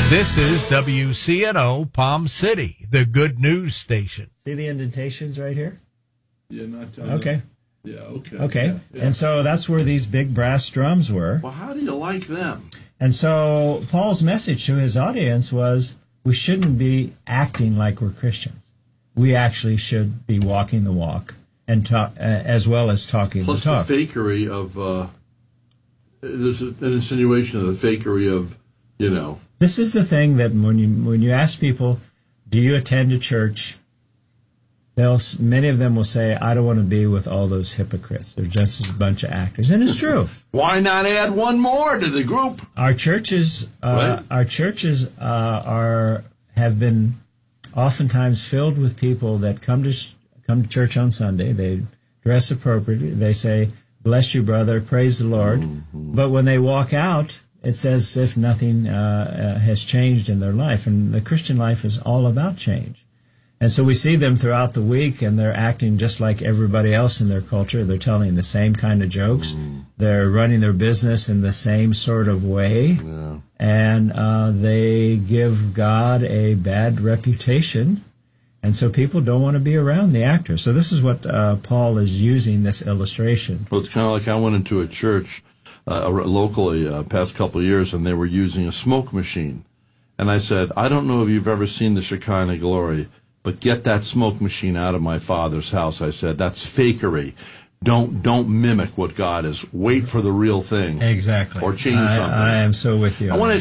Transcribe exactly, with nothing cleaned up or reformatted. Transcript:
This is W C N O Palm City, the good news station. See the indentations right here? Yeah, not uh, Okay. Yeah, okay. Okay. Yeah, yeah. And so that's where these big brass drums were. Well, how do you like them? And so Paul's message to his audience was, we shouldn't be acting like we're Christians. We actually should be walking the walk, and talk, uh, as well as talking Plus the talk. the fakery of, uh, there's an insinuation of the fakery of, you know. This is the thing that when you when you ask people, do you attend a church? They'll many of them will say, I don't want to be with all those hypocrites. They're just a bunch of actors, and it's true. Why not add one more to the group? Our churches, uh, Right. our churches uh, are have been oftentimes filled with people that come to come to church on Sunday. They dress appropriately. They say, "Bless you, brother. Praise the Lord." Mm-hmm. But when they walk out, it's as if nothing uh, uh, has changed in their life. And the Christian life is all about change. And so we see them throughout the week, and they're acting just like everybody else in their culture. They're telling the same kind of jokes. Mm. They're running their business in the same sort of way. Yeah. And uh, they give God a bad reputation. And so people don't want to be around the actor. So this is what uh, Paul is using, this illustration. Well, it's kind of like I went into a church uh, locally uh, past couple of years, and they were using a smoke machine. And I said, I don't know if you've ever seen the Shekinah glory, but get that smoke machine out of my Father's house. I said, that's fakery. Don't don't mimic what God is. Wait for the real thing. Exactly. Or change I, something. I am so with you. I want to